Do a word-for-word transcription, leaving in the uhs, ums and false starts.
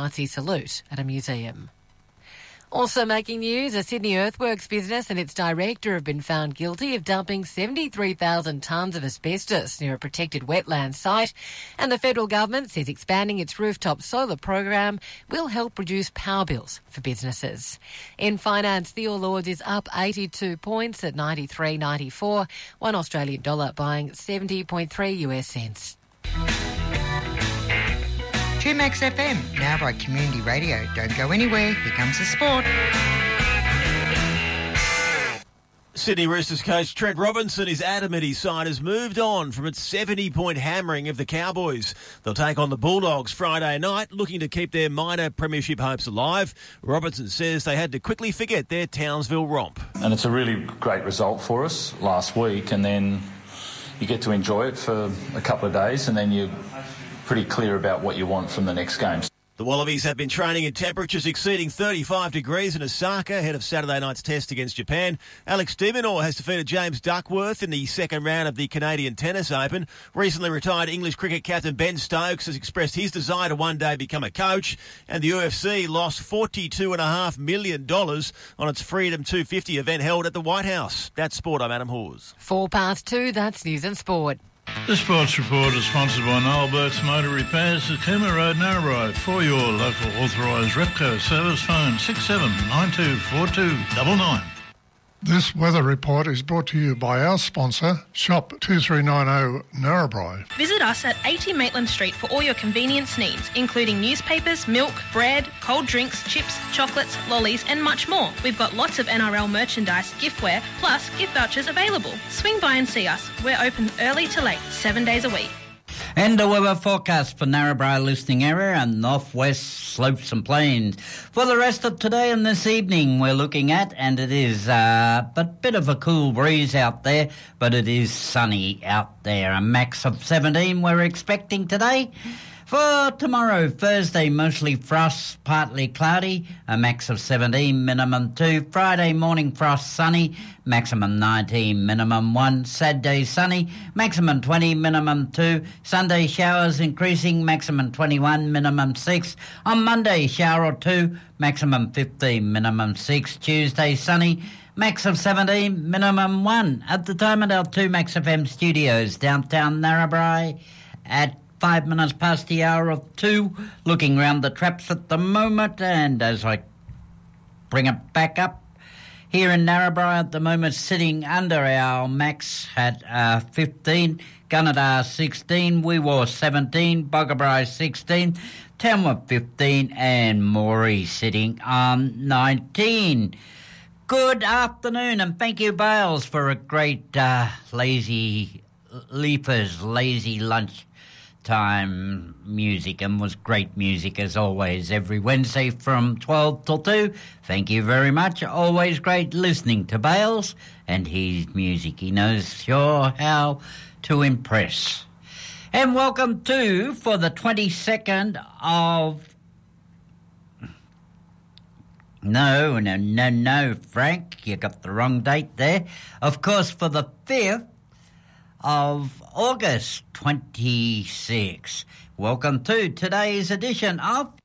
Nazi salute at a museum. Also making news, a Sydney earthworks business and its director have been found guilty of dumping seventy-three thousand tonnes of asbestos near a protected wetland site, and the federal government says expanding its rooftop solar program will help reduce power bills for businesses. In finance, the All Ords is up eighty-two points at ninety-three ninety-four, one Australian dollar buying seventy point three U S cents. two Max F M, now by Community Radio. Don't go anywhere, here comes the sport. Sydney Roosters coach Trent Robinson is adamant his side has moved on from its seventy-point hammering of the Cowboys. They'll take on the Bulldogs Friday night, looking to keep their minor premiership hopes alive. Robinson says they had to quickly forget their Townsville romp. And it's a really great result for us last week, and then you get to enjoy it for a couple of days, and then you pretty clear about what you want from the next game. The Wallabies have been training in temperatures exceeding thirty-five degrees in Osaka ahead of Saturday night's test against Japan. Alex de Minaur has defeated James Duckworth in the second round of the Canadian Tennis Open. Recently retired English cricket captain Ben Stokes has expressed his desire to one day become a coach. And the U F C lost forty-two point five million dollars on its Freedom two fifty event held at the White House. That's Sport. I'm Adam Hawes. Four past two, that's News and Sport. The Sports Report is sponsored by Noel Burke's Motor Repairs at Cooma Road, Narrabri. For your local authorised Repco service, phone six seven nine two four two nine nine. This weather report is brought to you by our sponsor, Shop two three nine zero Narrabri. Visit us at eighty Maitland Street for all your convenience needs, including newspapers, milk, bread, cold drinks, chips, chocolates, lollies and much more. We've got lots of N R L merchandise, giftware, plus gift vouchers available. Swing by and see us. We're open early to late, seven days a week. And the weather forecast for Narrabri listening area and northwest slopes and plains. For the rest of today and this evening we're looking at, and it is uh, a bit of a cool breeze out there, but it is sunny out there. A max of seventeen we're expecting today. For tomorrow, Thursday, mostly frost, partly cloudy, a max of seventeen, minimum two. Friday morning frost, sunny, maximum nineteen, minimum one. Saturday, sunny, maximum twenty, minimum two. Sunday, showers increasing, maximum twenty-one, minimum six. On Monday, shower or two, maximum fifteen, minimum six. Tuesday, sunny, max of seventeen, minimum one. At the time at our two Max F M studios, downtown Narrabri, at five minutes past the hour of two, looking round the traps at the moment, and as I bring it back up, here in Narrabri at the moment, sitting under our max at uh, fifteen, Gunnedah sixteen, Wee-Waa seventeen, Boggabri sixteen, Tamworth fifteen, and Moree sitting on nineteen. Good afternoon, and thank you, Bales, for a great uh, lazy leafers, lazy lunch time music, and was great music as always every Wednesday from twelve till two. Thank you very much. Always great listening to Bales and his music. He knows sure how to impress. And welcome to, for the twenty-second of... No, no, no, no, Frank, you got the wrong date there. Of course, for the fifth of August twenty-six. Welcome to today's edition of